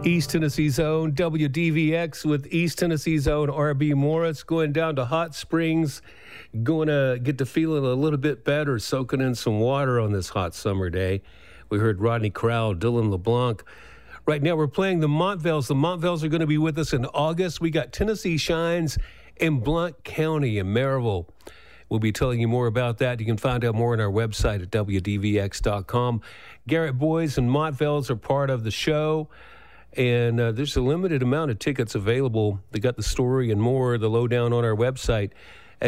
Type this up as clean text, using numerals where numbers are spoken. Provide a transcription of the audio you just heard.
East Tennessee's own WDVX with East Tennessee's own RB Morris going down to Hot Springs, going to get to feeling a little bit better, soaking in some water on this hot summer day. We heard Rodney Crowell, Dylan LeBlanc. Right now we're playing the Montvales. The Montvales are going to be with us in August. We got Tennessee Shines in Blount County in Maryville. We'll be telling you more about that. You can find out more on our website at WDVX.com. Garrett Boys and Montvales are part of the show. And there's a limited amount of tickets available. They got the story and more, the lowdown on our website.